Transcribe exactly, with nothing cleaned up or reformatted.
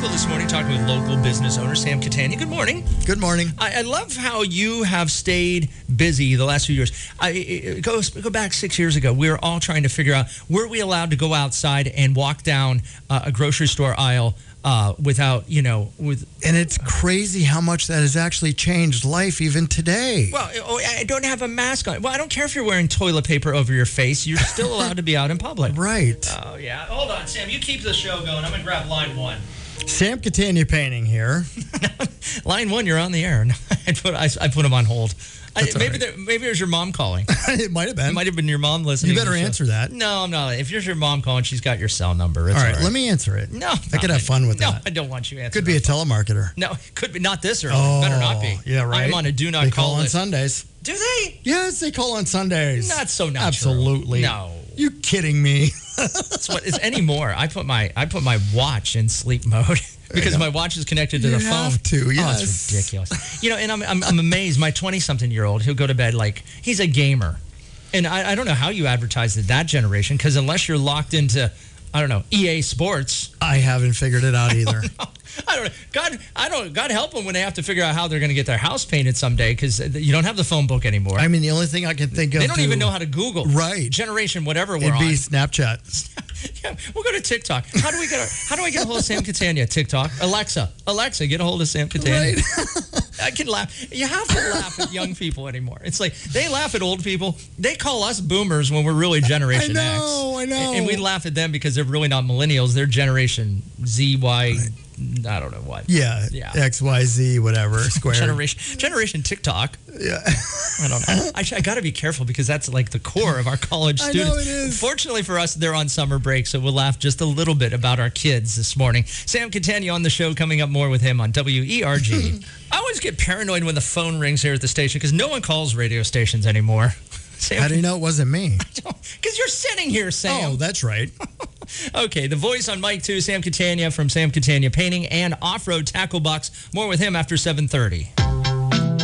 local this morning, talking with local business owner Sam Catania. Good morning. Good morning. I, I love how you have stayed busy the last few years. I, I go go back six years ago. We were all trying to figure out, were we allowed to go outside and walk down uh, a grocery store aisle uh, without, you know, with. And it's crazy how much that has actually changed life even today. Well, oh, I don't have a mask on. Well, I don't care if you're wearing toilet paper over your face. You're still allowed to be out in public. Right. Oh, yeah. Hold on, Sam. You keep the show going. I'm going to grab line one. Sam Catania Painting here. Line one, you're on the air. I put I, I put him on hold. I, maybe right. there, maybe it was your mom calling. It might have been. It might have been your mom listening. You better to the answer show. that. No, I'm not. If you're your mom calling, she's got your cell number. It's all, right, all right, let me answer it. No, I could have fun with no, that. No, I don't want you answering. Could be a telemarketer. No, it could be not this early. Oh, Better not be. Yeah, right. I'm on a do not they call, call on list. Sundays. Do they? Yes, they call on Sundays. Not so not Absolutely. True. No. You kidding me? That's what is anymore. I put my I put my watch in sleep mode. Because my watch is connected to you the phone. Have to, yes. Oh, it's ridiculous. You know, and I'm, I'm, I'm amazed. My twenty-something-year-old, he'll go to bed like, he's a gamer. And I, I don't know how you advertise to that generation, because unless you're locked into, I don't know, E A Sports. I haven't figured it out either. I don't know. God, I don't. God help them when they have to figure out how they're going to get their house painted someday, because you don't have the phone book anymore. I mean, the only thing I can think of. They don't to, even know how to Google. Right. Generation, whatever we're It'd be on. Snapchat. Yeah, we'll go to TikTok. How do we get? A, how do I get a hold of Sam Catania? TikTok. Alexa, Alexa, get a hold of Sam Catania. Right. I can laugh. You have to laugh at young people anymore. It's like they laugh at old people. They call us boomers when we're really Generation I X. know, I know. And, and we laugh at them because they're really not millennials. They're Generation Z, Y. I don't know what. Yeah, yeah. X, Y, Z, whatever, square. Generation, generation TikTok. Yeah. I don't know. I, I got to be careful because that's like the core of our college students. I know it is. Fortunately for us, they're on summer break, so we'll laugh just a little bit about our kids this morning. Sam Catania on the show, coming up more with him on W E R G. I always get paranoid when the phone rings here at the station because no one calls radio stations anymore. Sam, how do you know it wasn't me? Because you're sitting here, Sam. Oh, that's right. Okay, the voice on mic two, Sam Catania from Sam Catania Painting and Off-Road Tackle Box. More with him after seven thirty.